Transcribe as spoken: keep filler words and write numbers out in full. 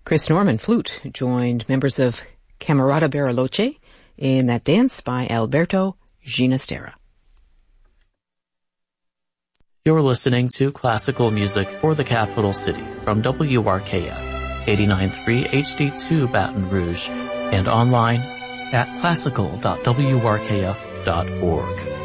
Chris Norman, flute, joined members of Camerata Bariloche in that dance by Alberto Ginastera. You're listening to classical music for the capital city from W R K F, eighty-nine point three H D two Baton Rouge, and online at classical dot w r k f dot org.